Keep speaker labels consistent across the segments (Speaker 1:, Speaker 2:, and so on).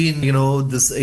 Speaker 1: in, this,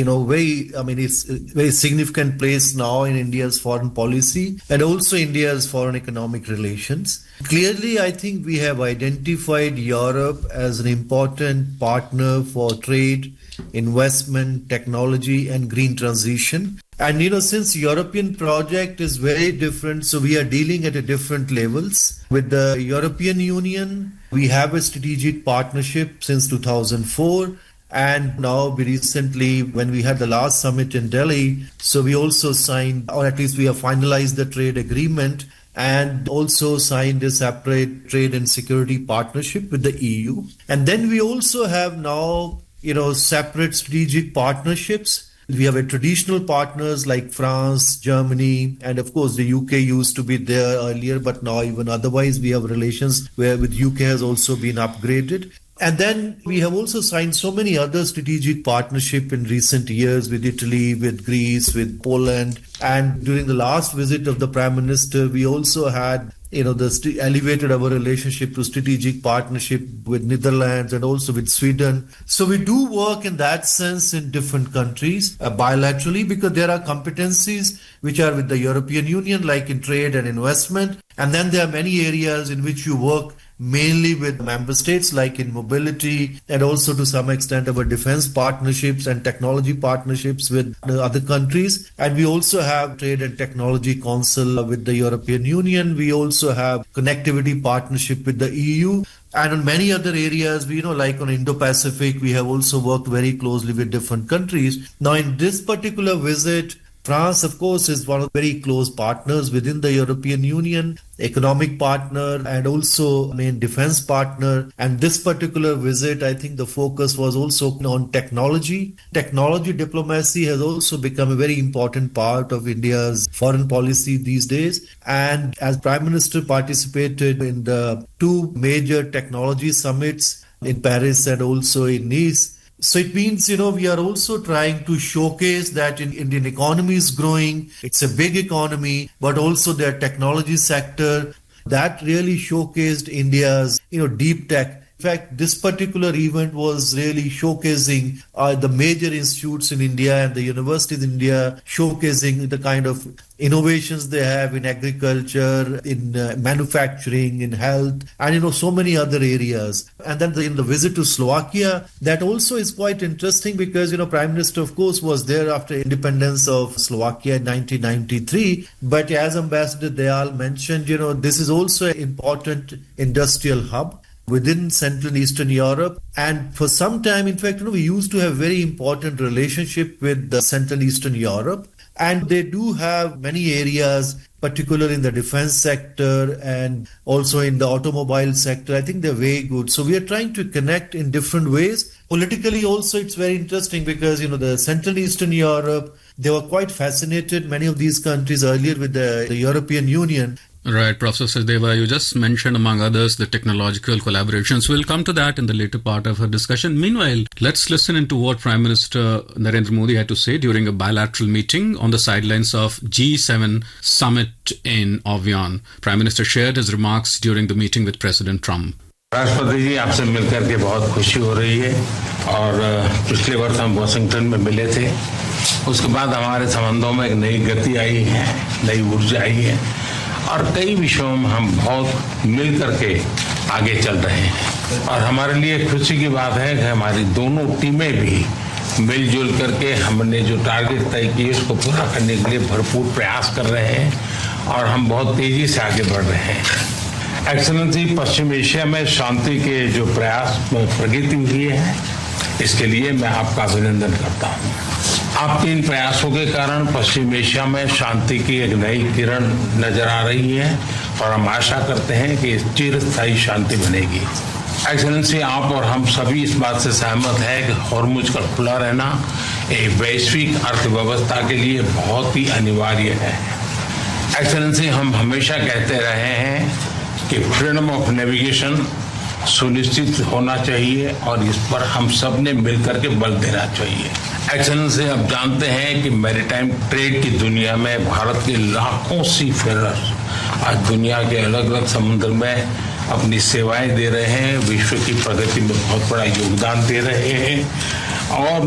Speaker 1: it's a very significant place now in India's foreign policy and also India's foreign economic relations. Clearly, I think we have identified Europe as an important partner for trade, investment, technology, and green transition. And, since European project is very different, so we are dealing at a different levels. With the European Union, we have a strategic partnership since 2004. And now we recently, when we had the last summit in Delhi, so we also signed, or at least we have finalized the trade agreement and also signed a separate trade and security partnership with the EU. And then we also have now, separate strategic partnerships. We have a traditional partners like France, Germany, and of course the UK used to be there earlier, but now even otherwise we have relations where with UK has also been upgraded. And then we have also signed so many other strategic partnerships in recent years with Italy, with Greece, with Poland. And during the last visit of the Prime Minister, we also had, elevated our relationship to strategic partnership with Netherlands and also with Sweden. So we do work in that sense in different countries bilaterally because there are competencies which are with the European Union, like in trade and investment. And then there are many areas in which you work mainly with member states, like in mobility and also to some extent our defense partnerships and technology partnerships with other countries. And we also have trade and technology council with the European Union. We also have connectivity partnership with the EU. And on many other areas, like on Indo-Pacific, we have also worked very closely with different countries. Now, in this particular visit, France, of course, is one of the very close partners within the European Union, economic partner and also main defense partner. And this particular visit, I think the focus was also on technology. Technology diplomacy has also become a very important part of India's foreign policy these days. And as Prime Minister participated in the two major technology summits in Paris and also in Nice, so it means, we are also trying to showcase that Indian economy is growing. It's a big economy, but also their technology sector that really showcased India's, deep tech. In fact, this particular event was really showcasing the major institutes in India and the universities in India, showcasing the kind of innovations they have in agriculture, in manufacturing, in health, and so many other areas. And then in the visit to Slovakia, that also is quite interesting because Prime Minister, of course, was there after independence of Slovakia in 1993. But as Ambassador Dayal mentioned, this is also an important industrial hub within Central and Eastern Europe. And for some time, in fact, we used to have very important relationship with Central and Eastern Europe. And they do have many areas, particularly in the defense sector and also in the automobile sector. I think they're very good. So we are trying to connect in different ways. Politically also, it's very interesting because, the Central and Eastern Europe, they were quite fascinated, many of these countries earlier with the European Union.
Speaker 2: Right, Professor Sachdeva, you just mentioned, among others, the technological collaborations. We'll come to that in the later part of our discussion. Meanwhile, let's listen into what Prime Minister Narendra Modi had to say during a bilateral meeting on the sidelines of G7 summit in Evian. Prime Minister shared his remarks during the meeting with President Trump.
Speaker 3: राष्ट्रपति जी, आपसे मिलकर के बहुत खुशी हो रही है और पिछले वर्ष हम वाशिंगटन में मिले थे। उसके बाद हमारे संबंधों में एक नई गति आई है, नई ऊर्जा आई है और कई विषयों में हम बहुत मिल करके आगे चल रहे हैं। और हमारे लिए खुशी की बात है कि हमारी दोनों टीमें भी मिलजुल करके हमने जो टारगेट तय किए उसको पूरा करने के लिए भरपूर प्रयास कर रहे हैं और हम बहुत तेजी से आगे बढ़ रहे हैं। एक्सेलेंसी, पश्चिम एशिया में शांति के जो प्रयास में प्रगति हुई है, इसके लिए मैं आपका अभिनंदन करता हूँ। आपके इन प्रयासों के कारण पश्चिम एशिया में शांति की एक नई किरण नजर आ रही है और हम आशा करते हैं कि चिरस्थायी शांति बनेगी। एक्सेलेंसी, आप और हम सभी इस बात से सहमत हैं कि हॉर्मुज का खुला रहना एक वैश्विक अर्थव्यवस्था के लिए बहुत ही अनिवार्य है। एक्सेलेंसी, हम हमेशा कहते रहे हैं कि फ्रीडम ऑफ नेविगेशन सुनिश्चित होना चाहिए और इस पर हम सब ने मिलकर के बल देना चाहिए। एक्सेलेंसी, आप जानते हैं कि मैरीटाइम ट्रेड की दुनिया में भारत के लाखों सी फेरर्स आज दुनिया के अलग अलग समुद्र में अपनी सेवाएं दे रहे हैं, विश्व की प्रगति में बहुत बड़ा योगदान दे रहे हैं और